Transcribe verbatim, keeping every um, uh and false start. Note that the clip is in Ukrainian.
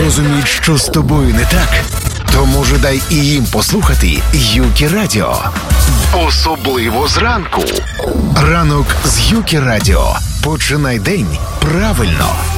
зрозуміють, що з тобою не так, то може дай і їм послухати Юкі Радіо. Особливо зранку. Ранок з Юкі Радіо. Починай день правильно.